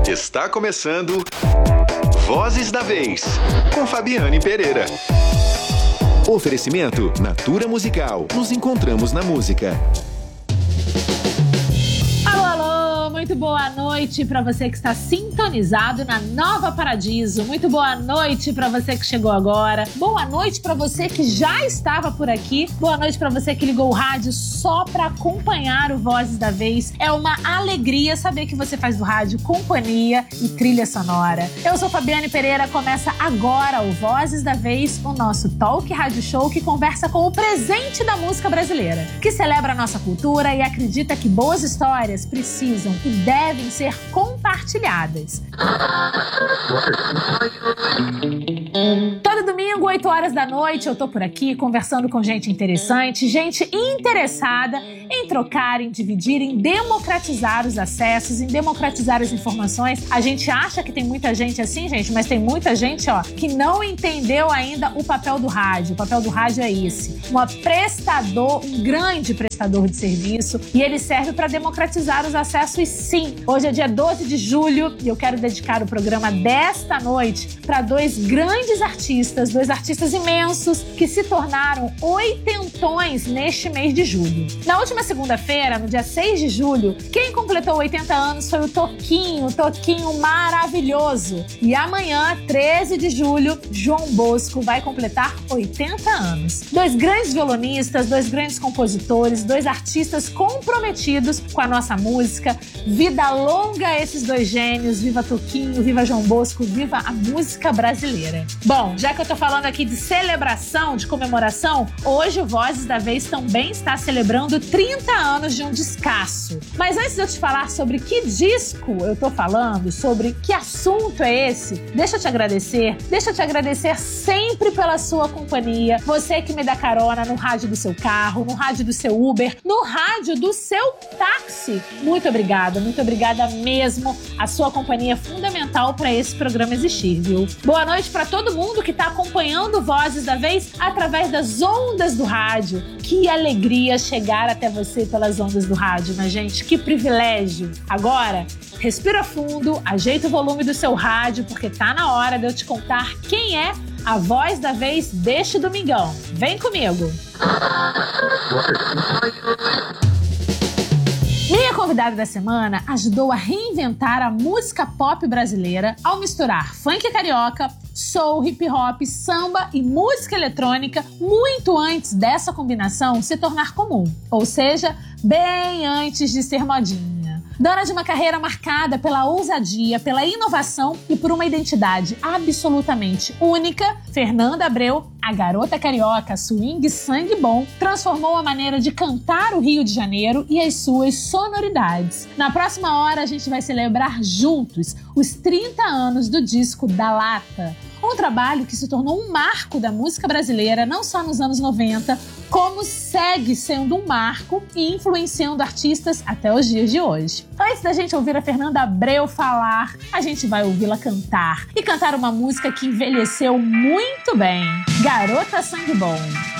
Está começando Vozes da Vez, com Fabiane Pereira. Oferecimento Natura Musical. Nos encontramos na música. Muito boa noite para você que está sintonizado na Nova Paradiso. Muito boa noite para você que chegou agora. Boa noite para você que já estava por aqui. Boa noite para você que ligou o rádio só para acompanhar o Vozes da Vez. É uma alegria saber que você faz do rádio companhia e trilha sonora. Eu sou Fabiane Pereira. Começa agora o Vozes da Vez, o nosso talk rádio show que conversa com o presente da música brasileira, que celebra a nossa cultura e acredita que boas histórias precisam e devem ser compartilhadas. Todo domingo, 8 horas da noite, eu tô por aqui conversando com gente interessante, gente interessada em trocar, em dividir, em democratizar os acessos, em democratizar as informações. A gente acha que tem muita gente assim, gente, mas tem muita gente, que não entendeu ainda o papel do rádio. O papel do rádio é esse: um grande prestador de serviço, e ele serve para democratizar os acessos, sim. Hoje é dia 12 de julho e eu quero dedicar o programa desta noite para dois grandes artistas, dois artistas imensos que se tornaram oitentões neste mês de julho. Na última segunda-feira, no dia 6 de julho, quem completou 80 anos foi o Toquinho maravilhoso. E amanhã, 13 de julho, João Bosco vai completar 80 anos. Dois grandes violonistas, dois grandes compositores, dois artistas comprometidos com a nossa música. Vida longa a esses dois gênios, viva Toquinho, viva João Bosco, viva a música brasileira. Bom, já que eu tô falando aqui de celebração, de comemoração, hoje o Vozes da Vez também está celebrando 30 anos de um descasso. Mas antes de eu te falar sobre que disco eu tô falando, sobre que assunto é esse, deixa eu te agradecer sempre pela sua companhia. Você que me dá carona no rádio do seu carro, no rádio do seu Uber, no rádio do seu táxi. Muito obrigada mesmo. A sua companhia é fundamental para esse programa existir, viu? Boa noite para todo mundo que está acompanhando Vozes da Vez através das ondas do rádio. Que alegria chegar até você pelas ondas do rádio, né, gente? Que privilégio! Agora, respira fundo, ajeita o volume do seu rádio, porque tá na hora de eu te contar quem é a voz da vez deste domingão. Vem comigo! Minha convidada da semana ajudou a reinventar a música pop brasileira ao misturar funk carioca, soul, hip hop, samba e música eletrônica muito antes dessa combinação se tornar comum, ou seja, bem antes de ser modinha. Dona de uma carreira marcada pela ousadia, pela inovação e por uma identidade absolutamente única, Fernanda Abreu, a garota carioca swing sangue bom, transformou a maneira de cantar o Rio de Janeiro e as suas sonoridades. Na próxima hora a gente vai celebrar juntos os 30 anos do disco Da Lata, um trabalho que se tornou um marco da música brasileira não só nos anos 90, como segue sendo um marco e influenciando artistas até os dias de hoje. Antes da gente ouvir a Fernanda Abreu falar, a gente vai ouvi-la cantar. E cantar uma música que envelheceu muito bem. Garota Sangue Bom.